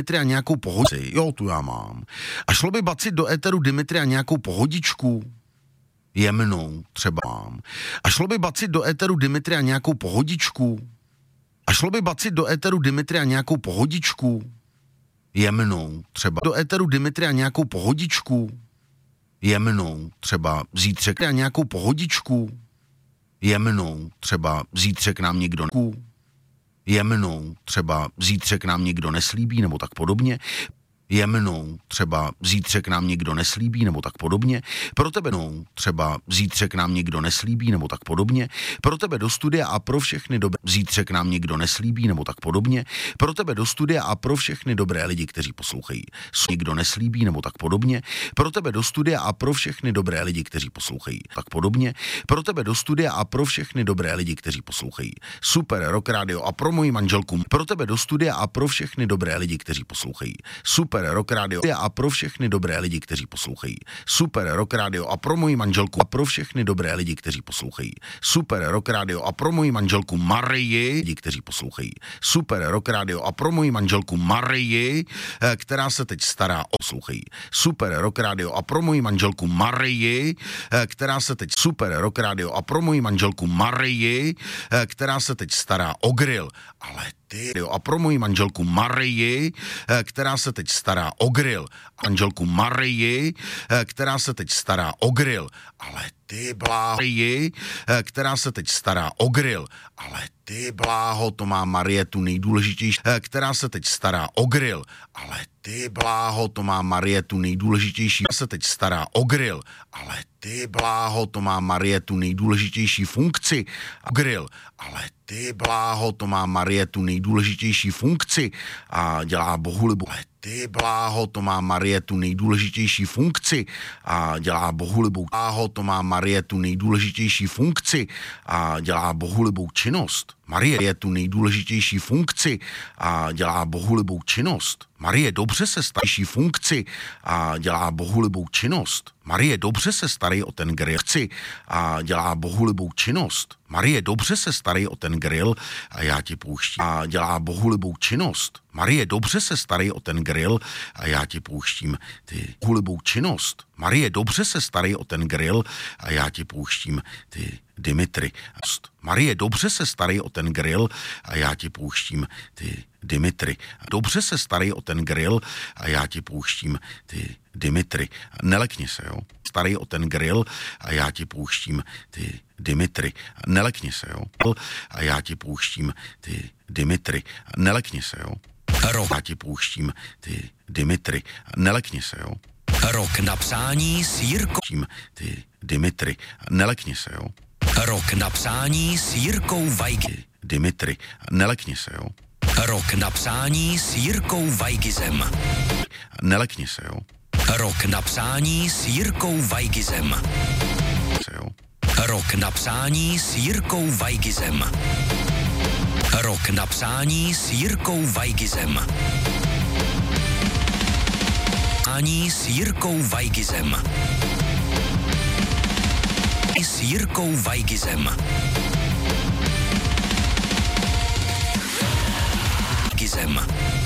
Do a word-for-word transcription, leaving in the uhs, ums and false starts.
Dimitria nějakou pohodici. Jo, tu já mám. A šlo by bacit do éteru Dimitria nějakou pohodičku? Jemnou třeba mám. A šlo by bacit do éteru Dimitria nějakou pohodičku? A šlo by bacit do éteru Dimitria nějakou pohodičku? Jemnou třeba. Do éteru Dimitria nějakou pohodičku? Jemnou třeba zítřek a nějakou pohodičku? Jemnou třeba zítřek nám někdo jemnou třeba zítřek nám někdo neslíbí nebo tak podobně. Jemnou třeba zítřek nám někdo neslíbí nebo tak podobně. Pro tebe no, třeba zítřek nám někdo neslíbí nebo tak podobně. Pro tebe do studia a pro všechny dobré zítřek nám někdo neslíbí nebo tak podobně. Pro tebe do studia a pro všechny dobré lidi, kteří poslouchají. Někdo neslíbí nebo tak podobně. Pro tebe do studia a pro všechny dobré lidi, kteří poslouchají. Tak podobně. Pro tebe do studia a pro všechny dobré lidi, kteří poslouchají. Super Rock Radio a pro moji manželku. Pro tebe do studia a pro všechny dobré lidi, kteří poslouchají. Super Rock Radio a pro všechny dobré lidi, kteří poslouchají. Super Rock Radio a pro moji manželku a pro všechny dobré lidi, kteří poslouchají. Super Rock Radio a pro moji manželku Marii, lidi, kteří poslouchají. Super Rock Radio a pro moji manželku Marii, která se teď stará o poslouchají. Super Rock Radio a pro moji manželku Marii, která se teď Super Rock Radio a pro moji manželku Marii, která se teď stará o grill. Ale ty a pro moji manželku Marii, která se teď stará o grill. Manželku Marii, která se teď stará o grill. Ale ty bláho, která se teď stará o grill. Ale ty bláho, to má Marie tu nejdůležitější, která se teď stará o grill. Ale ty bláho, to má Marie tu nejdůležitější, se teď stará o grill. Ale ty bláho, to má Marie tu nejdůležitější funkci. Grill. Ale ty bláho, to má Marie tu nejdůležitější funkci a dělá bohulibu. Ale ty bláho, to má Marie tu nejdůležitější funkci a dělá bohulibou. Bláho, to má Marie tu nejdůležitější funkci a dělá bohulibou činnost. Marie je tu nejdůležitější funkci a dělá bohulibou činnost. Marie dobře se starí funkci a dělá bohulibou činnost. Marie dobře se starí o ten grill a dělá bohulibou činnost. Marie dobře se starí o ten grill a já ti pouštím a dělá bohulibou činnost. Marie dobře se starí o ten grill a já ti pouštím ty bohulibou činnost. Marie dobře se starí o ten grill a já ti pouštím ty Dimitri. Marie dobře se starí o ten grill a já ti pouštím ty Dimitri. Dobře se starí o ten grill a já ti pouštím ty Dimitri. Nelekni se, jo. Starí o ten grill a já ti pouštím ty Dimitri. Nelekni se, jo. A já ti pouštím ty Dimitri. Nelekni se, jo. Rok. Já ti pouštím ty Dimitri. Nelekni se, jo. Rok na psání s Jirkou. Ty Dimitri. Nelekni se, jo. Rok na psání s Jirkou Vajgy. Dimitri. Nelekni se, jo. Rok na psání s Jirkou Vajgizem. Nelekni se, jo. Rok na psání s Jirkou Vajgizem. Rok na psání s Jirkou Vajgizem. Rok na psání s Jirkou Vajgizem. Psání s Jirkou Vajgizem. S Jirkou Vajgizem. Vajgizem.